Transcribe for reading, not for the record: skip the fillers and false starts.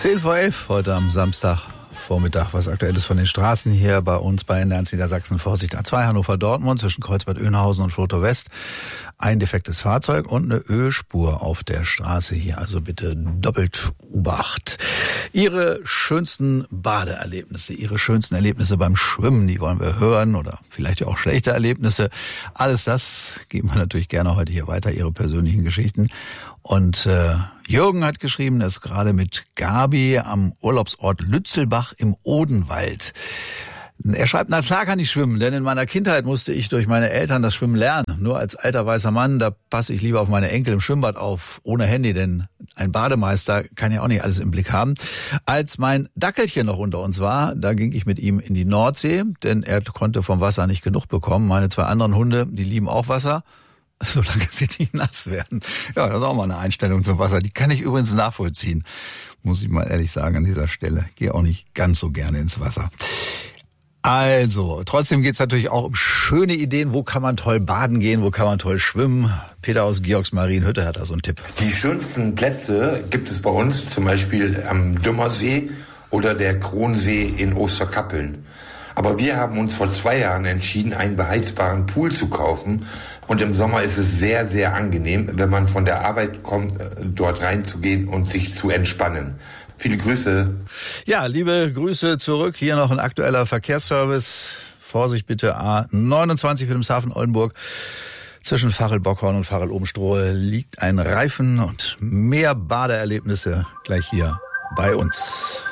10:11 heute am Samstagvormittag. Was Aktuelles von den Straßen hier bei uns bei NDR Niedersachsen. Vorsicht A2 Hannover-Dortmund zwischen Kreuzbad-Oeynhausen und Floto West. Ein defektes Fahrzeug und eine Ölspur auf der Straße hier. Also bitte doppelt Obacht. Ihre schönsten Badeerlebnisse, Ihre schönsten Erlebnisse beim Schwimmen, die wollen wir hören. Oder vielleicht auch schlechte Erlebnisse. Alles das geben wir natürlich gerne heute hier weiter, Ihre persönlichen Geschichten. Und Jürgen hat geschrieben, er ist gerade mit Gabi am Urlaubsort Lützelbach im Odenwald. Er schreibt, na klar kann ich schwimmen, denn in meiner Kindheit musste ich durch meine Eltern das Schwimmen lernen. Nur als alter weißer Mann, da passe ich lieber auf meine Enkel im Schwimmbad auf, ohne Handy, denn ein Bademeister kann ja auch nicht alles im Blick haben. Als mein Dackelchen noch unter uns war, da ging ich mit ihm in die Nordsee, denn er konnte vom Wasser nicht genug bekommen. Meine zwei anderen Hunde, die lieben auch Wasser, solange sie nicht nass werden. Ja, das ist auch mal eine Einstellung zum Wasser. Die kann ich übrigens nachvollziehen, muss ich mal ehrlich sagen an dieser Stelle. Gehe auch nicht ganz so gerne ins Wasser. Also, trotzdem geht's natürlich auch um schöne Ideen. Wo kann man toll baden gehen? Wo kann man toll schwimmen? Peter aus Georgsmarienhütte hat da so einen Tipp. Die schönsten Plätze gibt es bei uns zum Beispiel am Dümmersee oder der Kronsee in Osterkappeln. Aber wir haben uns vor 2 Jahren entschieden, einen beheizbaren Pool zu kaufen. Und im Sommer ist es sehr, sehr angenehm, wenn man von der Arbeit kommt, dort reinzugehen und sich zu entspannen. Viele Grüße. Ja, liebe Grüße zurück. Hier noch ein aktueller Verkehrsservice. Vorsicht bitte, A29 Wilhelmshaven Oldenburg. Zwischen Varel-Bockhorn und Varel-Obenstruhe liegt ein Reifen und mehr Badeerlebnisse gleich hier bei uns.